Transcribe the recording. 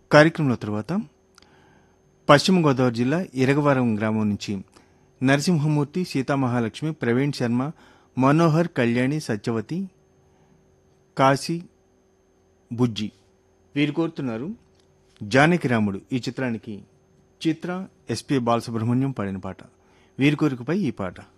కార్యక్రమంలో తర్వాత పశ్చిమ గోదావరి జిల్లా ఇరగవరం గ్రామం నుంచి నరసింహమూర్తి, సీతామహాలక్ష్మి, ప్రవీణ్ శర్మ, మనోహర్, కళ్యాణి, సత్యవతి, కాశీ, బుజ్జి వీరు కోరుతున్నారు జానకి రాముడు ఈ చిత్రానికి చిత్ర ఎస్పి బాలసుబ్రహ్మణ్యం పాడిన పాట. వీరి కోరికపై ఈ పాట.